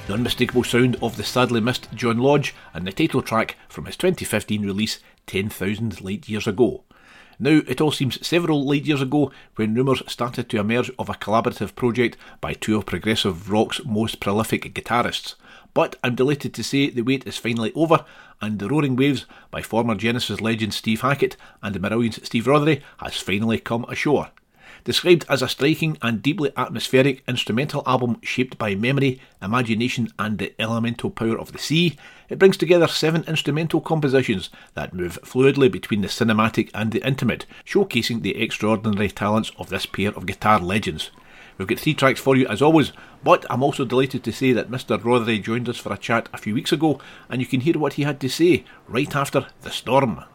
the unmistakable sound of the sadly missed John Lodge and the title track from his 2015 release 10,000 Light Years Ago. Now, it all seems several light years ago when rumours started to emerge of a collaborative project by two of progressive rock's most prolific guitarists. But I'm delighted to say the wait is finally over, and The Roaring Waves by former Genesis legend Steve Hackett and the Marillions' Steve Rothery has finally come ashore. Described as a striking and deeply atmospheric instrumental album shaped by memory, imagination and the elemental power of the sea, it brings together 7 instrumental compositions that move fluidly between the cinematic and the intimate, showcasing the extraordinary talents of this pair of guitar legends. We've got 3 tracks for you as always, but I'm also delighted to say that Mr. Rothery joined us for a chat a few weeks ago, and you can hear what he had to say right after The Storm.